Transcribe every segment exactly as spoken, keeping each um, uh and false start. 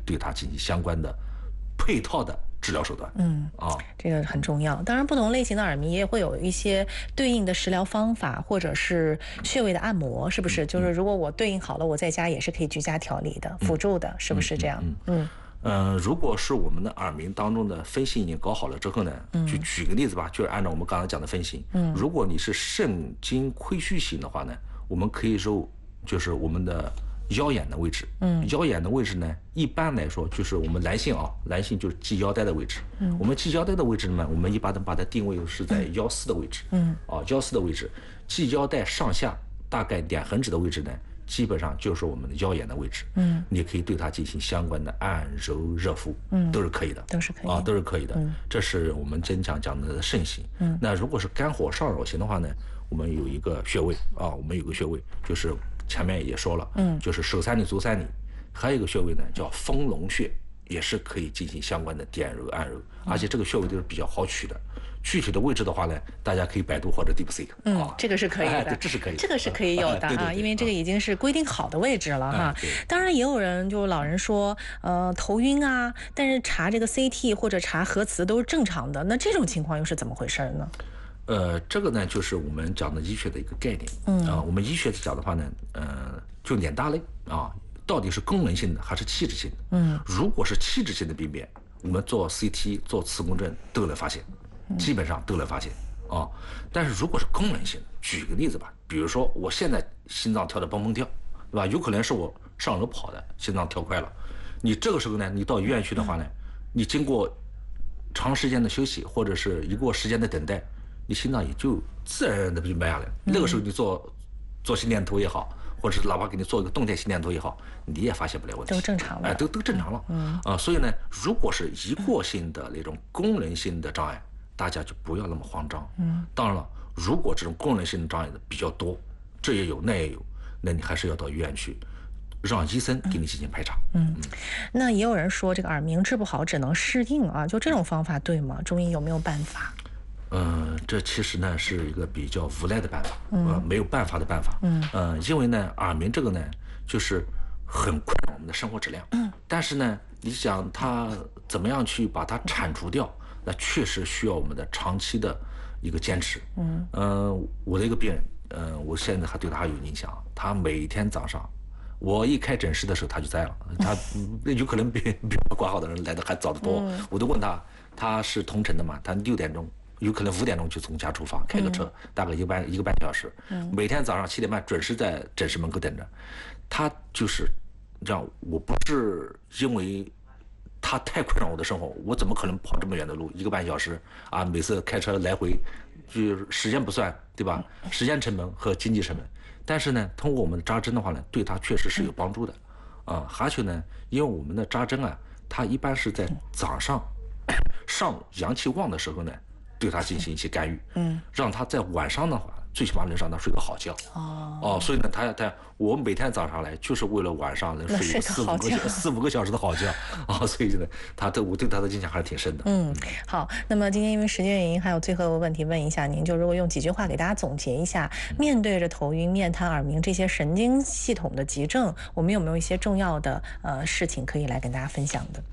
对它进行相关的配套的治疗手段。 嗯啊，这个很重要。当然，不同类型的耳鸣也会有一些对应的食疗方法，或者是穴位的按摩，是不是？嗯、就是如果我对应好了，我在家也是可以居家调理的，嗯、辅助的，是不是这样？ 嗯嗯。嗯呃，如果是我们的耳鸣当中的分型已经搞好了之后呢，嗯、就举个例子吧，就是按照我们刚才讲的分型，嗯，如果你是肾经亏虚型的话呢，我们可以揉就是我们的腰眼的位置，嗯，腰眼的位置呢，一般来说就是我们男性啊，男性就是系腰带的位置，嗯，我们系腰带的位置呢，我们一般的把它定位是在腰四的位置，嗯，啊，腰四的位置，系腰带上下大概两横指的位置呢。基本上就是我们的腰眼的位置，嗯，你可以对它进行相关的按揉热敷，嗯，都是可以的， 都是可以啊，都是可以的。嗯，这是我们经常讲的肾型。嗯，那如果是肝火上扰型的话呢，我们有一个穴位啊，我们有个穴位，就是前面也说了，嗯，就是手三里足三里，还有一个穴位呢叫丰隆穴，也是可以进行相关的点揉按揉，而且这个穴位都是比较好取的。具体的位置的话呢，大家可以百度或者 DeepSeek。 嗯、啊，这个是可以的， 哎、这是可以的， 这个是可以有的啊， 对对对， 因为这个已经是规定好的位置了哈。哎、当然，也有人就老人说，呃，头晕啊，但是查这个 C T 或者查核磁都是正常的，那这种情况又是怎么回事呢？ 呃，这个呢，就是我们讲的医学的一个概念。嗯啊、呃，我们医学讲的话呢，呃，就两大类啊，到底是功能性的还是器质性的？嗯，如果是器质性的病变，我们做 C T 做磁共振都能发现。基本上都能发现啊，但是如果是功能性的，举个例子吧，比如说我现在心脏跳得蹦蹦跳，对吧？有可能是我上楼跑的，心脏跳快了。你这个时候呢，你到医院去的话呢，你经过长时间的休息或者是一过时间的等待，你心脏也就自然而然的就慢下来了。那个时候你做做心电图也好，或者是哪怕给你做一个动态心电图也好，你也发现不了问题， 都正常了， 哎，都都正常了。嗯啊，所以呢，如果是一过性的那种功能性的障碍。大家就不要那么慌张。嗯，当然了，如果这种功能性的障碍的比较多，这也有那也有，那你还是要到医院去，让医生给你进行排查。 嗯，嗯那也有人说这个耳鸣治不好只能适应啊，就这种方法对吗？中医有没有办法？ 嗯、呃，这其实呢是一个比较无奈的办法，嗯、呃，没有办法的办法。嗯，呃，因为呢耳鸣这个呢就是很困扰我们的生活质量。嗯，但是呢，你想它怎么样去把它铲除掉？那确实需要我们的长期的一个坚持。嗯，呃，我的一个病人，呃，我现在还对他还有印象。他每天早上，我一开诊室的时候他就在了。他有可能比比我挂号的人来的还早得多。嗯、我都问他，他是同城的嘛？他六点钟，有可能五点钟就从家出发，开个车，嗯、大概一个半一个半小时。嗯，每天早上七点半准时在诊室门口等着。他就是这样，我不是因为。他太困扰我的生活，我怎么可能跑这么远的路，一个半小时啊？每次开车来回，就时间不算，对吧？时间成本和经济成本。但是呢，通过我们的扎针的话呢，对他确实是有帮助的，啊，而且呢，因为我们的扎针啊，它一般是在早上上阳气旺的时候呢，对他进行一些干预，嗯，让他在晚上的话。最起码能让他睡个好觉。哦哦，所以呢，他他我每天早上来就是为了晚上能睡四五个四五个小时的好觉啊，所以呢，他对我对他的印象还是挺深的。 嗯，好，那么今天因为时间原因，还有最后一个问题问一下您，就如果用几句话给大家总结一下，面对着头晕、面瘫、耳鸣这些神经系统的急症，我们有没有一些重要的呃事情可以来跟大家分享的？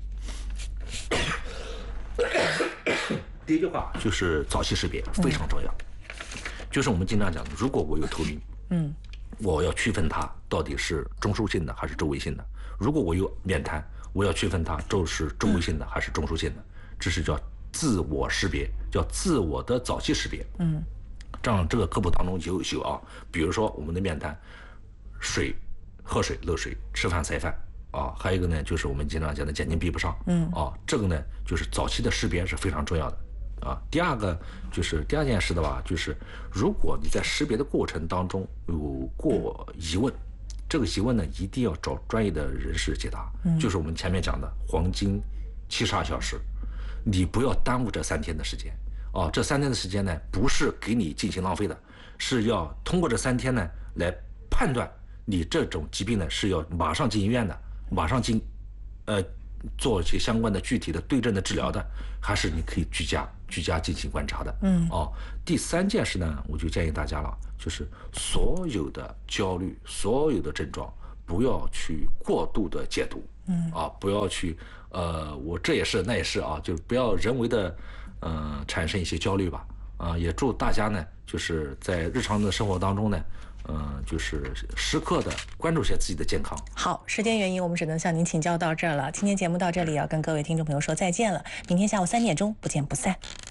第一句话就是早期识别非常重要。嗯就是我们经常讲的，如果我有头晕，嗯，我要区分它到底是中枢性的还是周围性的；如果我有面瘫，我要区分它周是周围性的还是中枢性的。这是叫自我识别，叫自我的早期识别。嗯，这样这个科普当中有有啊，比如说我们的面瘫，水喝水漏水，吃饭塞饭啊，还有一个呢就是我们经常讲的眼睛闭不上，嗯啊，这个呢就是早期的识别是非常重要的。啊，第二个就是第二件事的话，就是如果你在识别的过程当中有过疑问，这个疑问呢一定要找专业的人士解答。嗯，就是我们前面讲的黄金七十二小时，你不要耽误这三天的时间。哦，这三天的时间呢，不是给你进行浪费的，是要通过这三天呢来判断你这种疾病呢是要马上进医院的，马上进，呃。做一些相关的具体的对症的治疗的，还是你可以居家居家进行观察的。嗯，哦，第三件事呢，我就建议大家了，就是所有的焦虑、所有的症状，不要去过度的解读。 嗯啊，不要去呃，我这也是那也是啊，就不要人为的呃产生一些焦虑吧。啊，也祝大家呢，就是在日常的生活当中呢，嗯、呃，就是时刻的关注一下自己的健康。 好，时间原因，我们只能向您请教到这儿了。今天节目到这里，要跟各位听众朋友说再见了。明天下午三点钟不见不散。